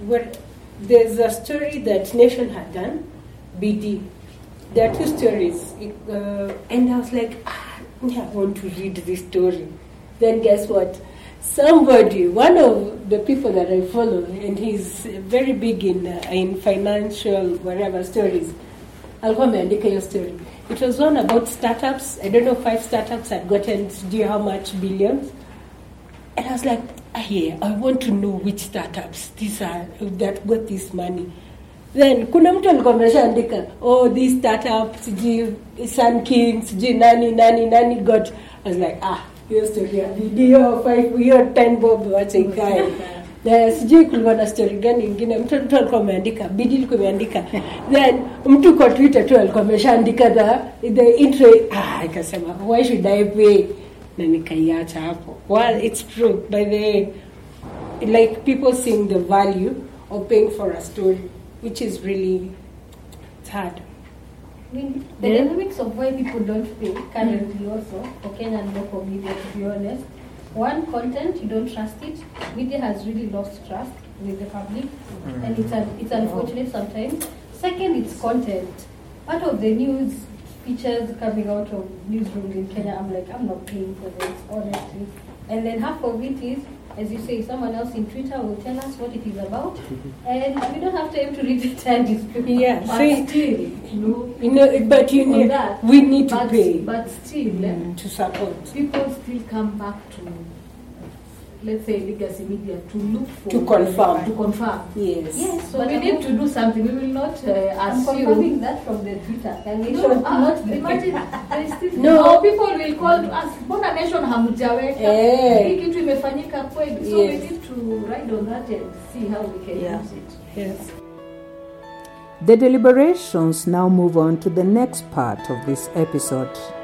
there's a story that Nation had done, BD. There are two stories. And I was like, I want to read this story. Then guess what? Somebody, one of the people that I follow, and he's very big in financial whatever stories, alikuwa ameandika your story. It was one about startups. I don't know, 5 startups had gotten, do you know how much billions? And I was like, I want to know which startups these are that got this money. Then kuna mtu alikuwa ameshaandika, these startups, Sun Kings, nani got. I was like, hiyo story ya video 5 hiyo 10 bob wacha ikae. Na sijui kulikuwa na story gani nyingine mtu alikuwa ameandika, bidii ilikuwa imeandika. Then mtu kwa Twitter tu alikuwa ameshaandika the intro. Ikasema, why should I pay? Na nikaiacha hapo. Well, it's true. By the way, like people seeing the value of paying for a story, which is really, it's hard. I mean, the dynamics of why people don't pay currently also for Kenyan local media, to be honest. One, content, you don't trust it. Media has really lost trust with the public, and it's unfortunate sometimes. Second, it's content. Part of the news features coming out of newsrooms in Kenya, I'm like, I'm not paying for this, honestly. And then half of it is, as you say, someone else in Twitter will tell us what it is about, and we don't have time to read the entire newspaper. Yeah, but still, we need to pay. But still, to support. People still come back to, let's say, legacy media to look for... To confirm. Yes, so we need to do something. We will not assume... confirming that from the Twitter. Can we show not imagine, no, people will call to us, Bona Nation hamujaweka. Hii kitu imefanyika kweli. So we need to ride on that and see how we can use it. Yes. The deliberations now move on to the next part of this episode.